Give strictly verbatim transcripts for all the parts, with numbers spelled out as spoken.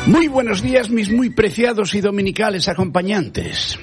Muy buenos días, mis muy preciados y dominicales acompañantes.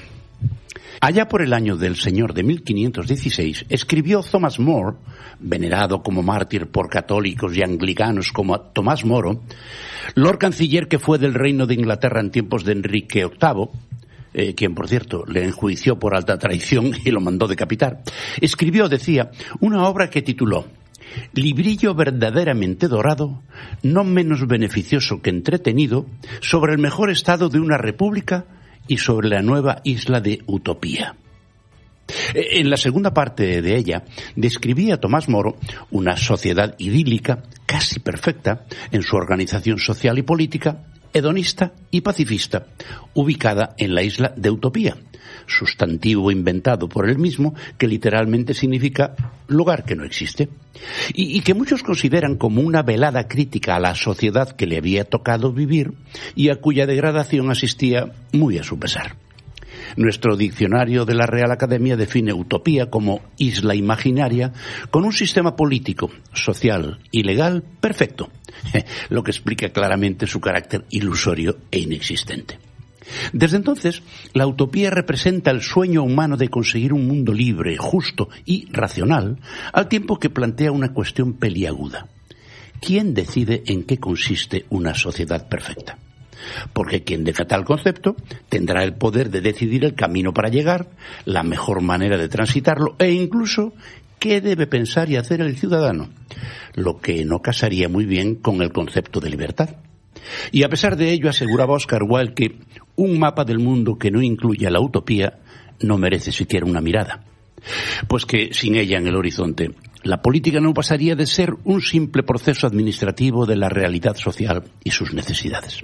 Allá por el año del Señor de mil quinientos dieciséis, escribió Thomas More, venerado como mártir por católicos y anglicanos como Tomás Moro, Lord Canciller que fue del Reino de Inglaterra en tiempos de Enrique octavo, eh, quien, por cierto, le enjuició por alta traición y lo mandó decapitar, escribió, decía, una obra que tituló Librillo verdaderamente dorado, no menos beneficioso que entretenido, sobre el mejor estado de una república y sobre la nueva isla de Utopía. En la segunda parte de ella describía Tomás Moro una sociedad idílica, casi perfecta, en su organización social y política, hedonista y pacifista, ubicada en la isla de Utopía, sustantivo inventado por él mismo que literalmente significa lugar que no existe, y, y que muchos consideran como una velada crítica a la sociedad que le había tocado vivir y a cuya degradación asistía muy a su pesar. Nuestro diccionario de la Real Academia define utopía como isla imaginaria con un sistema político, social y legal perfecto, lo que explica claramente su carácter ilusorio e inexistente. Desde entonces, la utopía representa el sueño humano de conseguir un mundo libre, justo y racional, al tiempo que plantea una cuestión peliaguda. ¿Quién decide en qué consiste una sociedad perfecta? Porque quien defienda tal concepto tendrá el poder de decidir el camino para llegar, la mejor manera de transitarlo e incluso qué debe pensar y hacer el ciudadano, lo que no casaría muy bien con el concepto de libertad. Y a pesar de ello aseguraba Oscar Wilde que un mapa del mundo que no incluya la utopía no merece siquiera una mirada, pues que sin ella en el horizonte la política no pasaría de ser un simple proceso administrativo de la realidad social y sus necesidades.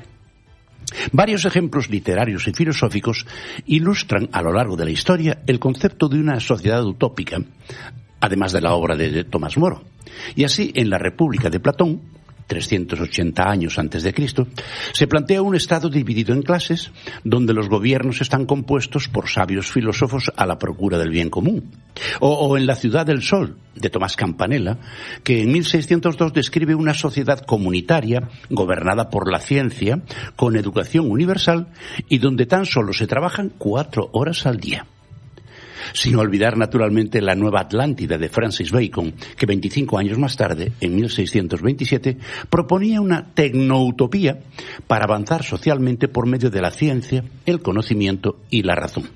Varios ejemplos literarios y filosóficos ilustran a lo largo de la historia el concepto de una sociedad utópica, además de la obra de Tomás Moro. Y así, en la República de Platón, trescientos ochenta años antes de Cristo, se plantea un estado dividido en clases, donde los gobiernos están compuestos por sabios filósofos a la procura del bien común. O, o en La ciudad del sol, de Tomás Campanella, que en mil seiscientos dos describe una sociedad comunitaria, gobernada por la ciencia, con educación universal, y donde tan solo se trabajan cuatro horas al día. Sin olvidar, naturalmente, la Nueva Atlántida de Francis Bacon, que veinticinco años más tarde, en mil seiscientos veintisiete, proponía una tecnoutopía para avanzar socialmente por medio de la ciencia, el conocimiento y la razón.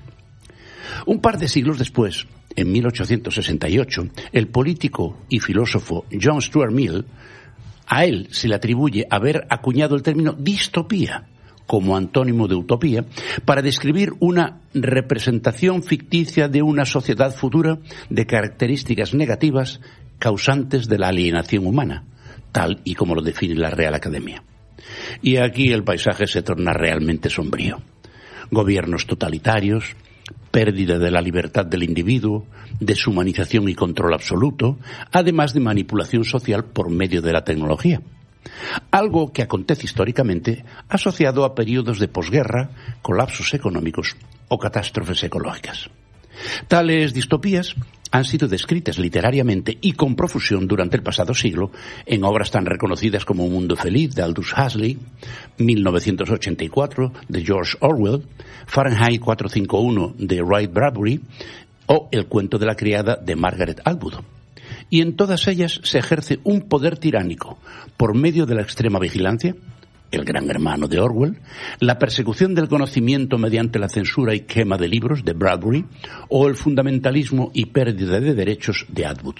Un par de siglos después, en mil ochocientos sesenta y ocho, el político y filósofo John Stuart Mill, a él se le atribuye haber acuñado el término distopía, como antónimo de utopía, para describir una representación ficticia de una sociedad futura de características negativas causantes de la alienación humana, tal y como lo define la Real Academia. Y aquí el paisaje se torna realmente sombrío. Gobiernos totalitarios, pérdida de la libertad del individuo, deshumanización y control absoluto, además de manipulación social por medio de la tecnología. Algo que acontece históricamente asociado a periodos de posguerra, colapsos económicos o catástrofes ecológicas. Tales distopías han sido descritas literariamente y con profusión durante el pasado siglo en obras tan reconocidas como Un mundo feliz de Aldous Huxley, mil novecientos ochenta y cuatro de George Orwell, Fahrenheit cuatrocientos cincuenta y uno de Ray Bradbury o El cuento de la criada de Margaret Atwood. Y en todas ellas se ejerce un poder tiránico por medio de la extrema vigilancia, El gran hermano de Orwell, la persecución del conocimiento mediante la censura y quema de libros de Bradbury o el fundamentalismo y pérdida de derechos de Atwood.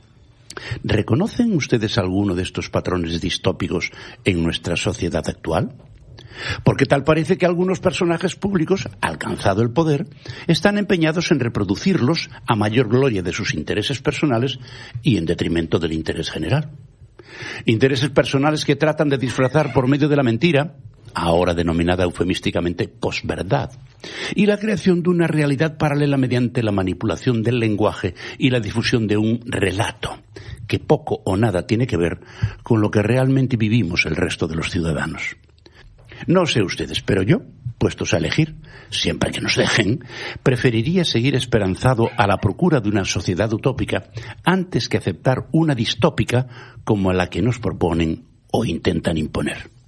¿Reconocen ustedes alguno de estos patrones distópicos en nuestra sociedad actual? Porque tal parece que algunos personajes públicos, alcanzado el poder, están empeñados en reproducirlos a mayor gloria de sus intereses personales y en detrimento del interés general. Intereses personales que tratan de disfrazar por medio de la mentira, ahora denominada eufemísticamente posverdad, y la creación de una realidad paralela mediante la manipulación del lenguaje y la difusión de un relato que poco o nada tiene que ver con lo que realmente vivimos el resto de los ciudadanos. No sé ustedes, pero yo, puestos a elegir, siempre que nos dejen, preferiría seguir esperanzado a la procura de una sociedad utópica antes que aceptar una distópica como la que nos proponen o intentan imponer.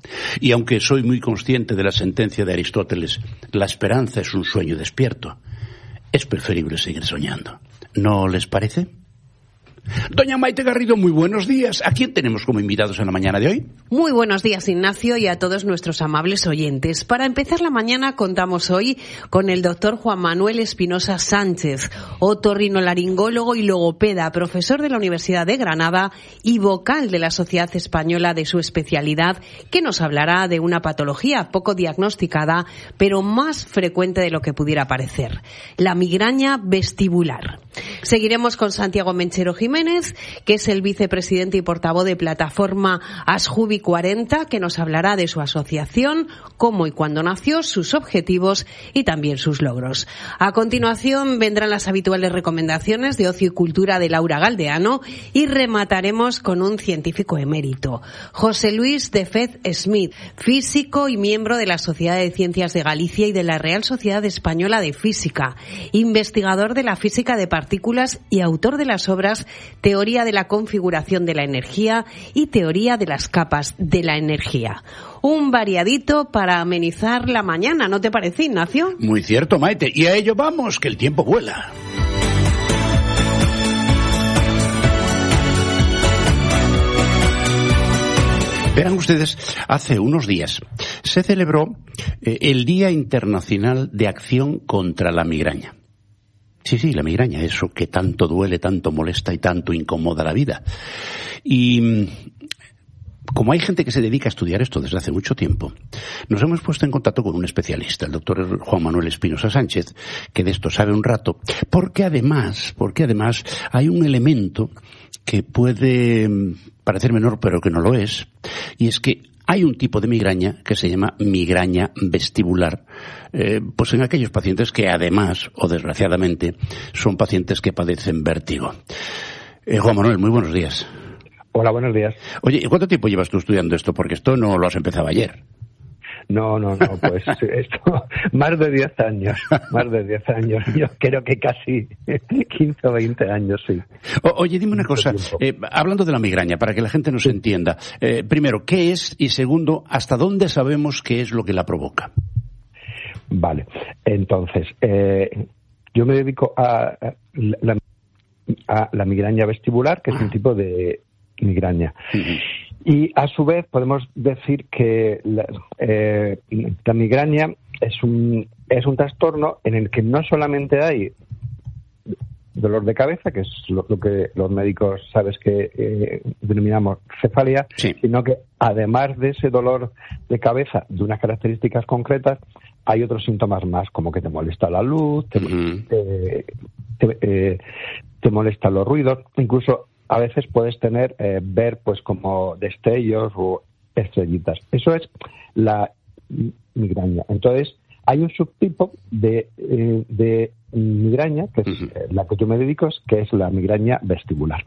Y aunque soy muy consciente de la sentencia de Aristóteles, la esperanza es un sueño despierto, es preferible seguir soñando. ¿No les parece? Doña Maite Garrido, muy buenos días. ¿A quién tenemos como invitados en la mañana de hoy? Muy buenos días, Ignacio, y a todos nuestros amables oyentes. Para empezar la mañana contamos hoy con el doctor Juan Manuel Espinosa Sánchez, otorrinolaringólogo y logopeda, profesor de la Universidad de Granada y vocal de la Sociedad Española de su especialidad, que nos hablará de una patología poco diagnosticada, pero más frecuente de lo que pudiera parecer, la migraña vestibular. Seguiremos con Santiago Menchero Jiménez, que es el vicepresidente y portavoz de plataforma Asjubi cuarenta, que nos hablará de su asociación, cómo y cuándo nació, sus objetivos y también sus logros. A continuación vendrán las habituales recomendaciones de ocio y cultura de Laura Galdeano y remataremos con un científico emérito, José Luis de Fez Smith, físico y miembro de la Sociedad de Ciencias de Galicia y de la Real Sociedad Española de Física, investigador de la física de partículas y autor de las obras Teoría de la configuración de la energía y Teoría de las capas de la energía. Un variadito para amenizar la mañana, ¿no te parece, Ignacio? Muy cierto, Maite. Y a ello vamos, que el tiempo vuela. Verán ustedes, hace unos días se celebró eh, el Día Internacional de Acción contra la Migraña. Sí, sí, la migraña, eso que tanto duele, tanto molesta y tanto incomoda la vida. Y como hay gente que se dedica a estudiar esto desde hace mucho tiempo, nos hemos puesto en contacto con un especialista, el doctor Juan Manuel Espinosa Sánchez, que de esto sabe un rato, porque además, porque además hay un elemento que puede parecer menor pero que no lo es, y es que hay un tipo de migraña que se llama migraña vestibular, eh, pues en aquellos pacientes que además, o desgraciadamente, son pacientes que padecen vértigo. Eh, Juan Manuel, muy buenos días. Hola, buenos días. Oye, ¿cuánto tiempo llevas tú estudiando esto? Porque esto no lo has empezado ayer. No, no, no, pues esto, más de diez años, más de diez años, yo creo que casi quince o veinte años, sí. O, oye, dime una cosa, eh, hablando de la migraña, para que la gente nos entienda, eh, primero, ¿qué es? Y segundo, ¿hasta dónde sabemos qué es lo que la provoca? Vale, entonces, eh, yo me dedico a, a, la, a la migraña vestibular, que es un tipo de migraña. Uh-huh. Y a su vez podemos decir que la, eh, la migraña es un, es un trastorno en el que no solamente hay dolor de cabeza, que es lo, lo que los médicos sabes que eh, denominamos cefalea, sí, sino que además de ese dolor de cabeza de unas características concretas, hay otros síntomas más, como que te molesta la luz, te, uh-huh. te, te, eh, te molestan los ruidos, incluso a veces puedes tener, eh, ver pues como destellos o estrellitas. Eso es la migraña. Entonces, hay un subtipo de, eh, de migraña, que es uh-huh. eh, la que yo me dedico, es, que es la migraña vestibular.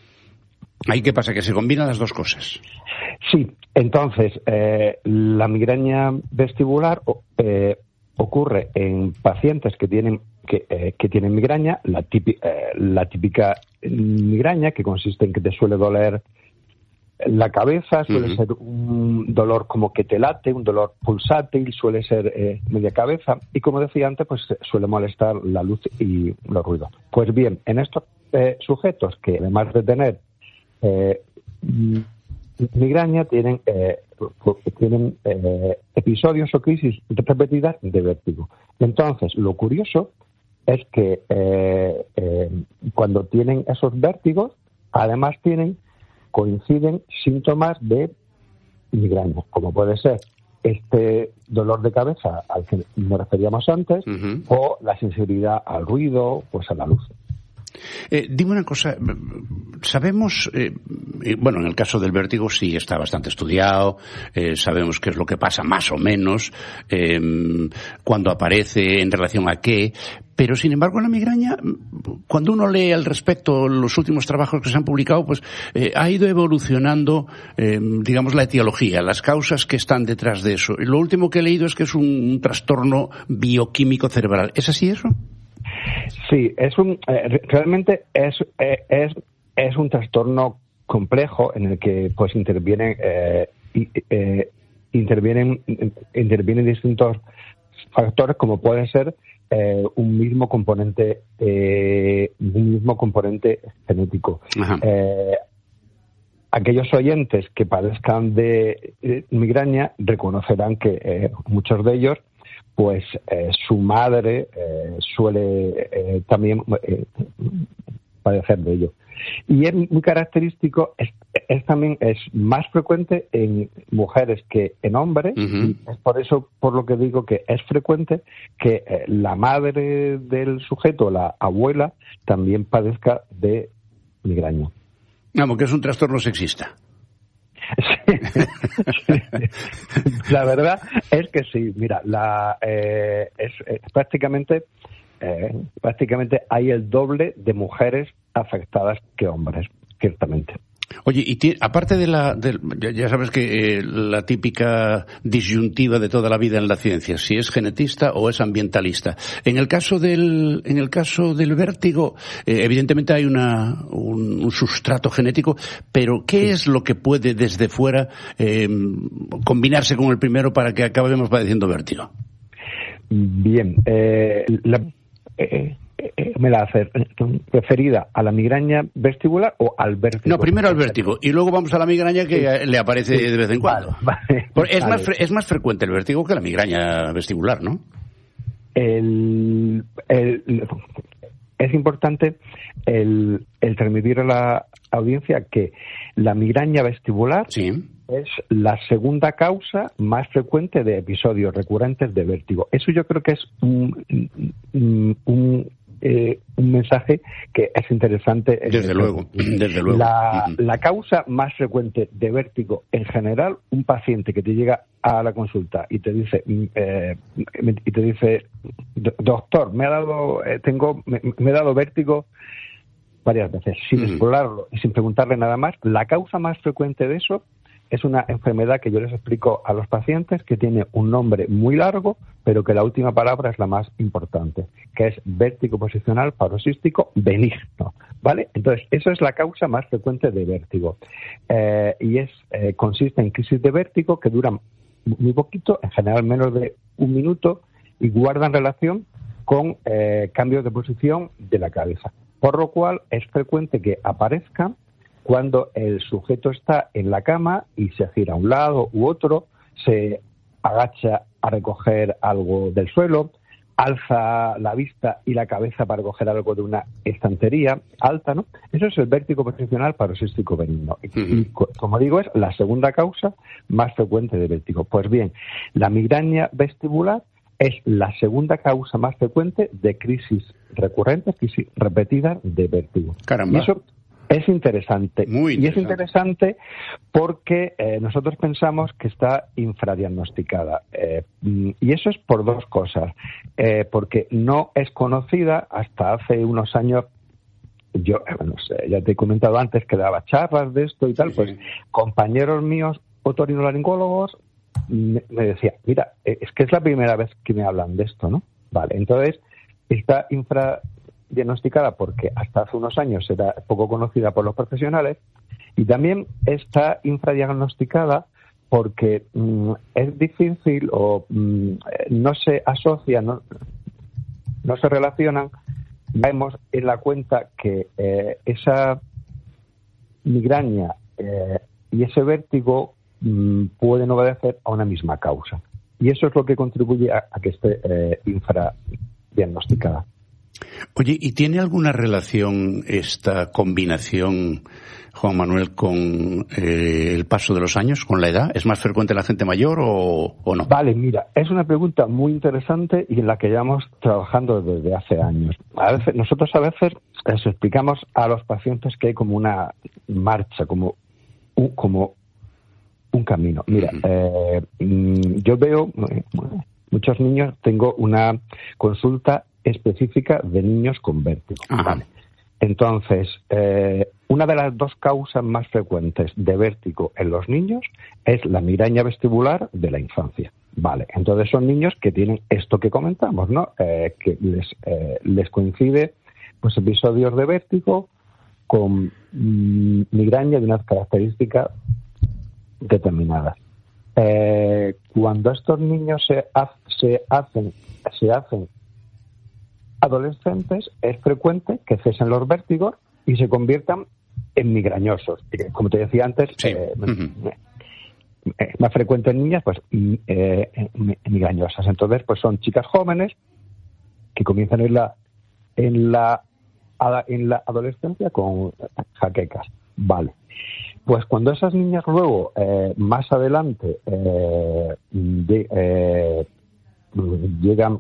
¿Ahí qué pasa? ¿Que se combinan las dos cosas? Sí. Entonces, eh, la migraña vestibular eh, ocurre en pacientes que tienen que, eh, que tienen migraña, la, típica, eh, la típica migraña, que consiste en que te suele doler la cabeza, suele uh-huh. ser un dolor como que te late, un dolor pulsátil, suele ser eh, media cabeza, y como decía antes, pues suele molestar la luz y los ruidos. Pues bien, en estos eh, sujetos que además de tener eh, migraña tienen eh, tienen eh, episodios o crisis repetidas de vértigo. Entonces, lo curioso es que eh, eh, cuando tienen esos vértigos, además tienen coinciden síntomas de migraña, como puede ser este dolor de cabeza al que nos referíamos antes, uh-huh. o la sensibilidad al ruido, pues a la luz. Eh, dime una cosa, sabemos, eh, bueno, en el caso del vértigo sí está bastante estudiado, eh, sabemos qué es lo que pasa más o menos, eh, cuándo aparece, en relación a qué, pero sin embargo la migraña, cuando uno lee al respecto los últimos trabajos que se han publicado, pues eh, ha ido evolucionando, eh, digamos, la etiología, las causas que están detrás de eso. Y lo último que he leído es que es un, un trastorno bioquímico cerebral. ¿Es así eso? Sí, es un eh, realmente es, eh, es es un trastorno complejo en el que pues intervienen eh, eh, intervienen, intervienen distintos factores, como puede ser eh, un mismo componente, eh, un mismo componente genético. Eh, aquellos oyentes que padezcan de eh, migraña reconocerán que eh, muchos de ellos, pues eh, su madre eh, suele eh, también eh, padecer de ello. Y es muy característico, es, es también es más frecuente en mujeres que en hombres, uh-huh. y es por eso por lo que digo que es frecuente que eh, la madre del sujeto, la abuela, también padezca de migraña. Vamos, que es un trastorno sexista. Sí. La verdad es que sí. Mira, la eh, es, es prácticamente eh, prácticamente hay el doble de mujeres afectadas que hombres, ciertamente. Oye, y tiene, aparte de la, de, ya sabes que eh, la típica disyuntiva de toda la vida en la ciencia, si es genetista o es ambientalista. En el caso del, en el caso del vértigo, eh, evidentemente hay una, un, un sustrato genético, pero ¿qué es lo que puede desde fuera eh, combinarse con el primero para que acabemos padeciendo vértigo? Bien, eh, la, eh, me la hace referida a la migraña vestibular o al vértigo. No, primero al vértigo y luego vamos a la migraña que sí. le aparece sí. de vez en cuando. Vale, vale, es, vale. Más fre- es más frecuente el vértigo que la migraña vestibular, ¿no? El, el, es importante el, el transmitir a la audiencia que la migraña vestibular sí. es la segunda causa más frecuente de episodios recurrentes de vértigo. Eso yo creo que es un, un, un Eh, un mensaje que es interesante. Desde luego, desde luego. La, la causa más frecuente de vértigo en general, un paciente que te llega a la consulta y te dice eh, y te dice doctor, me ha dado eh, tengo me, me he dado vértigo varias veces sin uh-huh. explorarlo y sin preguntarle nada más. La causa más frecuente de eso es una enfermedad que yo les explico a los pacientes que tiene un nombre muy largo, pero que la última palabra es la más importante, que es vértigo posicional paroxístico benigno, ¿vale? Entonces, eso es la causa más frecuente de vértigo. Eh, y es eh, consiste en crisis de vértigo que duran muy poquito, en general menos de un minuto, y guardan relación con eh, cambios de posición de la cabeza. Por lo cual, es frecuente que aparezcan cuando el sujeto está en la cama y se gira a un lado u otro, se agacha a recoger algo del suelo, alza la vista y la cabeza para coger algo de una estantería alta, ¿no? Eso es el vértigo posicional paroxístico benigno. Y, uh-huh. y como digo, es la segunda causa más frecuente de vértigo. Pues bien, la migraña vestibular es la segunda causa más frecuente de crisis recurrentes, crisis repetidas de vértigo. Caramba. Y eso es interesante. Muy interesante. Y es interesante porque eh, nosotros pensamos que está infradiagnosticada. Eh, y eso es por dos cosas. Eh, porque no es conocida hasta hace unos años. Yo, no sé, ya te he comentado antes que daba charlas de esto y tal. Sí. Pues compañeros míos otorrinolaringólogos me, me decían, mira, es que es la primera vez que me hablan de esto, ¿no? Vale, entonces está infra diagnosticada porque hasta hace unos años era poco conocida por los profesionales y también está infradiagnosticada porque mmm, es difícil o mmm, no se asocia, no, no se relacionan. Vemos en la cuenta que eh, esa migraña eh, y ese vértigo mmm, pueden obedecer a una misma causa y eso es lo que contribuye a, a que esté eh, infradiagnosticada. Oye, ¿y tiene alguna relación esta combinación, Juan Manuel, con eh, el paso de los años, con la edad? ¿Es más frecuente en la gente mayor o, o no? Vale, mira, es una pregunta muy interesante y en la que llevamos trabajando desde hace años. A veces, nosotros a veces les explicamos a los pacientes que hay como una marcha, como un, como un camino. Mira, uh-huh. eh, yo veo eh, muchos niños, tengo una consulta específica de niños con vértigo. Vale. Entonces, eh, una de las dos causas más frecuentes de vértigo en los niños es la migraña vestibular de la infancia. Vale. Entonces son niños que tienen esto que comentamos, ¿no? Eh, que les, eh, les coincide pues episodios de vértigo con mmm, migraña de unas características determinadas. Eh, cuando estos niños se, ha, se hacen se hacen adolescentes, es frecuente que cesen los vértigos y se conviertan en migrañosos. Como te decía antes, sí. eh, uh-huh. es más frecuente en niñas, pues eh, migrañosas. Entonces, pues son chicas jóvenes que comienzan en la en la en la adolescencia con jaquecas. Vale. Pues cuando esas niñas luego, eh, más adelante, eh, de, eh, llegan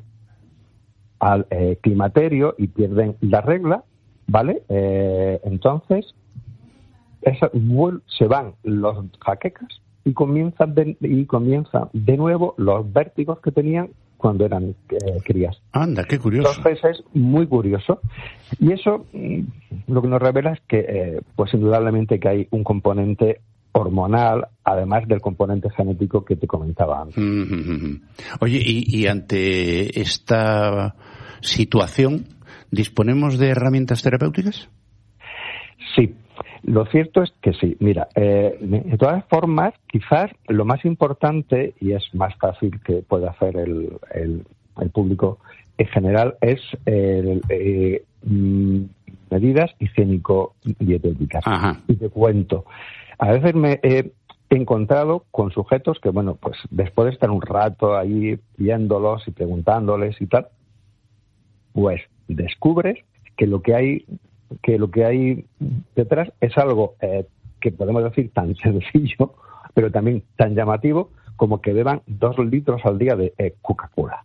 al eh, climaterio y pierden la regla, ¿vale? Eh, entonces, esa, se van los jaquecas y comienzan de, y comienzan de nuevo los vértigos que tenían cuando eran eh, crías. Anda, qué curioso. Entonces es muy curioso. Y eso lo que nos revela es que, eh, pues indudablemente que hay un componente hormonal, además del componente genético que te comentaba antes. Mm-hmm. Oye, y, y ante esta situación, ¿disponemos de herramientas terapéuticas? Sí. Lo cierto es que sí. Mira, eh, de todas formas, quizás lo más importante, y es más fácil que pueda hacer el, el, el público en general, es el, eh, medidas higiénico-dietéticas. Ajá. Y te cuento. A veces me he encontrado con sujetos que, bueno, pues después de estar un rato ahí viéndolos y preguntándoles y tal, pues descubres que lo que hay que lo que hay detrás es algo eh, que podemos decir tan sencillo, pero también tan llamativo como que beban dos litros al día de eh, Coca-Cola.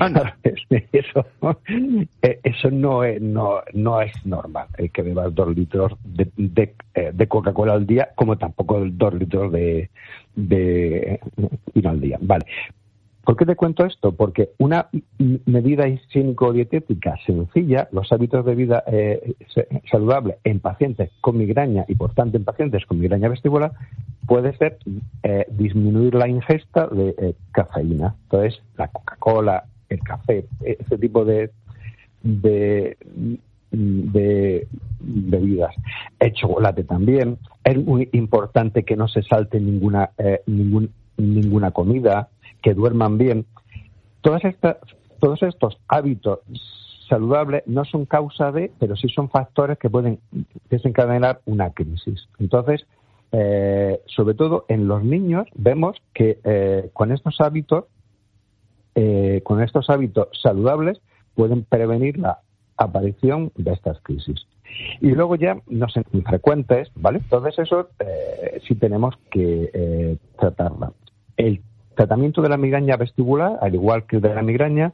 Eso, eh, eso no es, no, no es normal, el que bebas dos litros de, de, eh, de Coca-Cola al día, como tampoco dos litros de, de vino al día. Vale. ¿Por qué te cuento esto? Porque una medida higiénico-dietética sencilla, los hábitos de vida eh, saludable en pacientes con migraña y, por tanto, en pacientes con migraña vestibular, puede ser eh, disminuir la ingesta de eh, cafeína. Entonces, la Coca-Cola, el café, ese tipo de, de, de bebidas. El chocolate también. Es muy importante que no se salte ninguna, eh, ningún, ninguna comida, que duerman bien. Todas estas, todos estos hábitos saludables no son causa de, pero sí son factores que pueden desencadenar una crisis. Entonces, eh, sobre todo en los niños, vemos que eh, con estos hábitos, eh, con estos hábitos saludables, pueden prevenir la aparición de estas crisis. Y luego ya no son infrecuentes, ¿vale? Entonces eso eh, sí tenemos que eh, tratarla. El tratamiento de la migraña vestibular, al igual que de la migraña,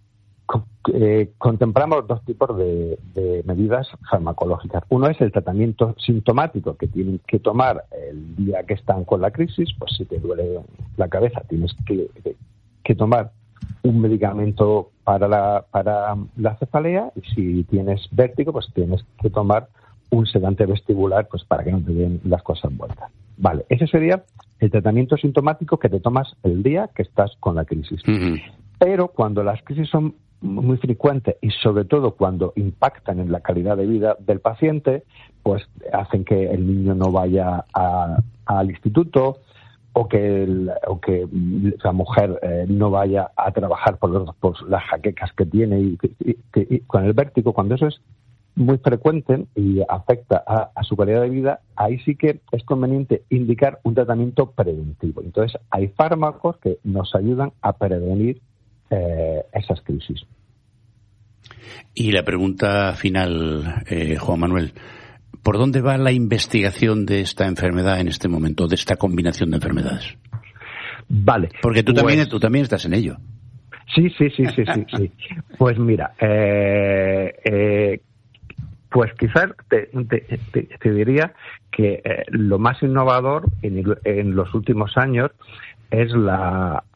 eh, contemplamos dos tipos de, de medidas farmacológicas. Uno es el tratamiento sintomático que tienen que tomar el día que están con la crisis. Pues si te duele la cabeza tienes que, que tomar un medicamento para la, para la cefalea, y si tienes vértigo pues tienes que tomar un sedante vestibular, pues para que no te den las cosas vueltas. Vale, ese sería el tratamiento sintomático que te tomas el día que estás con la crisis. Uh-huh. Pero cuando las crisis son muy frecuentes y sobre todo cuando impactan en la calidad de vida del paciente, pues hacen que el niño no vaya a, al instituto, o que, el, o que la mujer eh, no vaya a trabajar por, los, por las jaquecas que tiene y, y, y, y con el vértigo. Cuando eso es muy frecuente y afecta a, a su calidad de vida, ahí sí que es conveniente indicar un tratamiento preventivo. Entonces, hay fármacos que nos ayudan a prevenir eh, esas crisis. Y la pregunta final, eh, Juan Manuel, ¿por dónde va la investigación de esta enfermedad en este momento, de esta combinación de enfermedades? Vale. Porque tú, pues... también, tú también estás en ello. Sí, sí, sí, sí, sí. sí. Pues mira, eh, eh, pues quizás te, te, te, te diría que eh, lo más innovador en, en los últimos años es la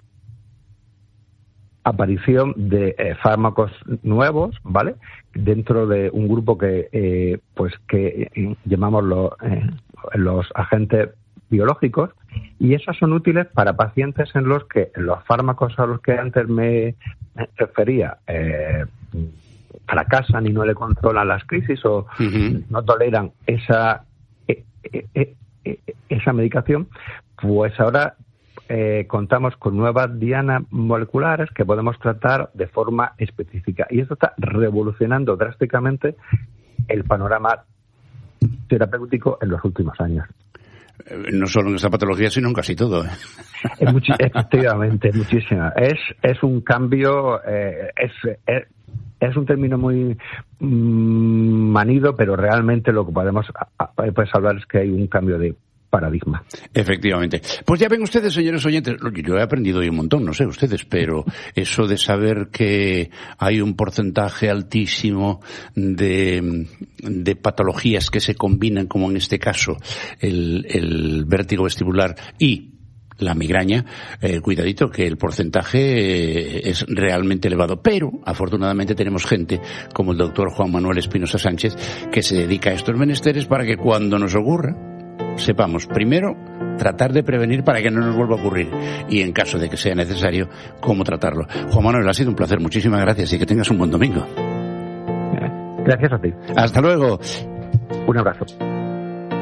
aparición de eh, fármacos nuevos, ¿vale? Dentro de un grupo que eh, pues que eh, llamamos lo, eh, los agentes biológicos, y esos son útiles para pacientes en los que los fármacos a los que antes me refería eh, fracasan y no le controlan las crisis o uh-huh. no toleran esa eh, eh, eh, esa medicación, pues ahora eh, contamos con nuevas dianas moleculares que podemos tratar de forma específica. Y esto está revolucionando drásticamente el panorama terapéutico en los últimos años. No solo en esta patología, sino en casi todo. ¿eh? Es muchi- efectivamente, muchísima. Es, es un cambio, eh, es, es, es un término muy mmm, manido, pero realmente lo que podemos pues, hablar es que hay un cambio de paradigma. Efectivamente. Pues ya ven ustedes, señores oyentes, yo he aprendido hoy un montón, no sé ustedes, pero eso de saber que hay un porcentaje altísimo de, de patologías que se combinan, como en este caso el, el vértigo vestibular y la migraña, eh, cuidadito que el porcentaje eh, es realmente elevado. Pero, afortunadamente, tenemos gente como el doctor Juan Manuel Espinosa Sánchez que se dedica a estos menesteres para que cuando nos ocurra sepamos, primero, tratar de prevenir para que no nos vuelva a ocurrir y, en caso de que sea necesario, cómo tratarlo. Juan Manuel, ha sido un placer. Muchísimas gracias y que tengas un buen domingo. Gracias a ti. Hasta luego. Un abrazo.